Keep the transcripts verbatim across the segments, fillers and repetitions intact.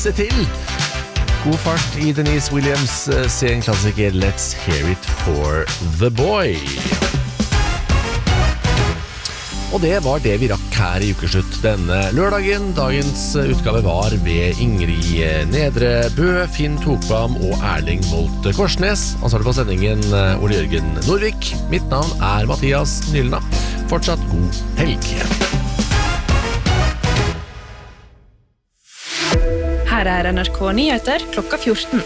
Se til! God fart i Denise Williams sin klassiker Let's Hear It for the Boy. Og det var det vi rakk her i ukeslutt denne lørdagen. Dagens utgave var ved Ingrid Nedre Bø, Finn Tokvam og Erling Molt Korsnes. Ansvarlig på sendingen Ole Jørgen Norvik. Mitt navn er Mathias Nylna. Fortsatt god helg. Her er N R K Nyheter klokka fjorten.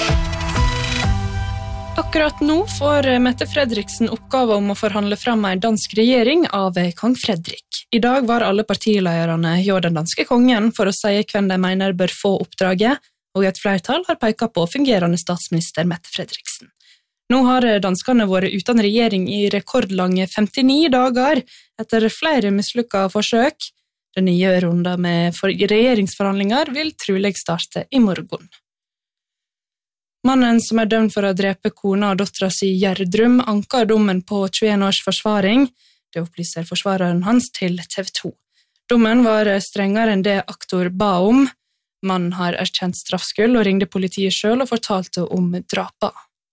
Akkurat nå får Mette Fredriksen oppgave om å forhandle fram en dansk regjering av kong Fredrik. I dag var alle partilederne hjå den danske kongen for å si hvem de mener bør få oppdraget, og et flertall har peket på fungerende statsminister Mette Fredriksen. Nå har danskene vært uten regjering i rekordlange femtini dager etter flere mislykka forsøk. Den nye runden med regjeringsforhandlinger vil trolig starte i morgen. Mannen som er dømt for å drepe kona og dottera si Gjerdrum anker dommen på tjueen års forsvaring. Det opplyser forsvareren hans til T V to. Dommen var strengere enn det aktor ba om. Mannen har erkjent straffskyld og ringte politiet selv og fortalte om drapa.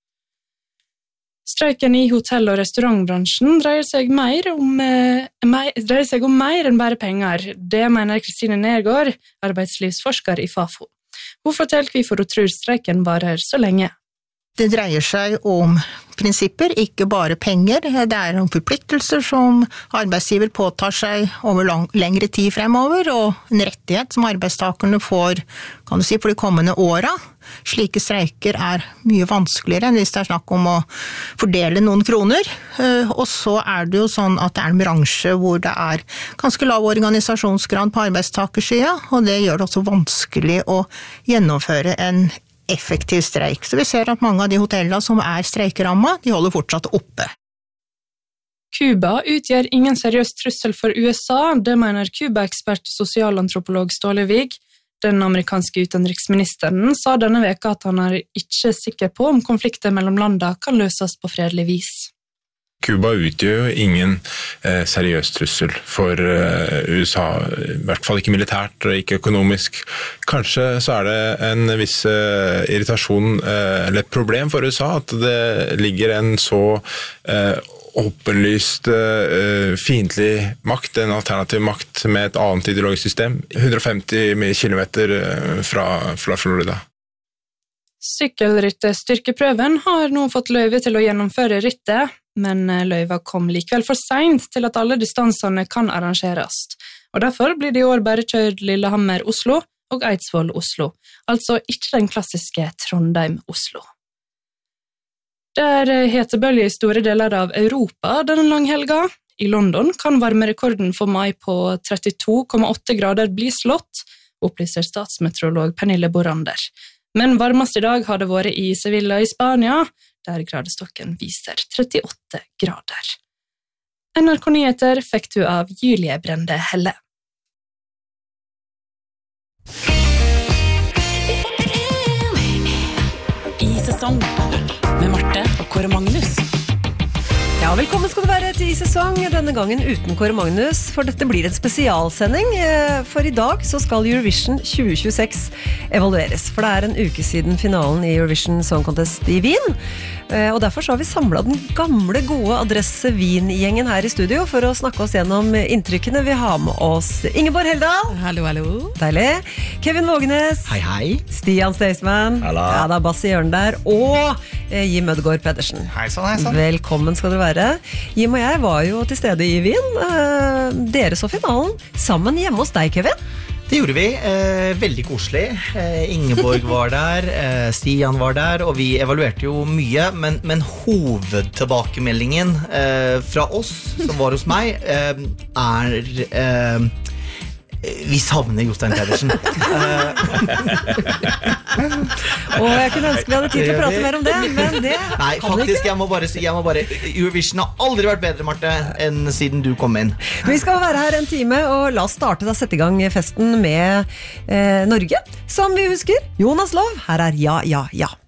Streiken i hotell- og restaurantbransjen dreier seg, mer om, eh, mer, dreier seg om mer enn bare penger. Det mener Kristine Nergård, arbeidslivsforsker i Fafo. Hun forteller hvorfor hun tror streiken varer så lenge. Det dreier seg om prinsipper, ikke bare penger. Det er om forpliktelser som arbeidsgiver påtar seg over lang, lengre tid fremover, og en rettighet som arbeidstakerne får, kan du si, for de kommende åra. Slike streiker er mye vanskeligere enn hvis det er snakk om å fordele noen kroner. Og så er det jo sånn at det er en bransje hvor det er ganske lav organisasjonsgrad på arbeidstakersida, og det gjør det også vanskelig å gjennomføre en effektiv streik. Så vi ser at mange av de hotellene som er streikeramma, de holder fortsatt oppe. Kuba utgjør ingen seriøs trussel for U S A, det mener Kuba-ekspert og sosialantropolog Ståle Vig. Den amerikanske utenriksministeren sa denne veka at han er ikke sikker på om konflikter mellom landene kan løses på fredelig vis. Kuba utgjør jo ingen eh, seriøs trussel for eh, U S A, i hvert fall ikke militært og ikke økonomisk. Kanskje så er det en viss eh, irritasjon eh, eller et problem for U S A at det ligger en så eh, åpenlyst uh, fiendtlig makt, en alternativ makt med et annet ideologisk system, hundre og femti kilometer fra, fra Florida. Sykkelryttestyrkeprøven har nå fått løyve til å gjennomføre ryttet, men løyva kom likevel for sent til at alle distansene kan arrangeres. Og derfor blir det i år bare kjørt Lillehammer-Oslo og Eidsvoll-Oslo, altså ikke den klassiske Trondheim-Oslo. Det er hetebølge i store deler av Europa denne langhelga. I London kan varmerekorden for mai på trettito komma åtte grader bli slått, opplyser statsmeteorolog Pernille Borander. Men varmest i dag har det vært i Sevilla i Spania, der gradestokken viser trettiåtte grader. N R K Nyheter fikk du av Julie Brende Helle. I sesong med Marte og Kåre Magnus. Ja, velkommen skal du være til I sesong, denne gangen uten Kåre Magnus, for dette blir en spesialsending. For i dag så skal Eurovision tjue tjueseks evalueres, for det er en uke siden finalen i Eurovision Song Contest i Wien. Og derfor så har vi samlet den gamle, gode adresse Wien-gjengen her i studio for å snakke oss gjennom inntrykkene. Vi har med oss Ingeborg Heldal. Hallo, hallo. Deilig. Kevin Vågenes. Hei, hei. Stian Staysman. Hallo. Ja, det er Bass i hjørnet der. Og Jim Ødegaard Pedersen. Hei sann, hei sann. Velkommen skal du være. Jim og jeg var jo til stede i Wien. Dere så finalen sammen hjemme hos deg, Kevin. Det gjorde vi. Eh, veldig koselig. Eh, Ingeborg var der, eh, Stian var der, og vi evaluerte jo mye, men, men hovedtilbakemeldingen eh, fra oss, som var hos meg, eh, er... Eh, vi savner Jostein Pedersen. Og jeg kunne ønske vi hadde tid til å prate mer om det, men det Nei, kan faktisk, ikke. jeg må bare si, jeg må bare, Eurovision har aldri vært bedre, Marte, enn siden du kom inn. Vi skal være her en time, og la oss starte da, sette i gang festen med eh, Norge, som vi husker. Jonas Lov, her er Ja, ja, ja.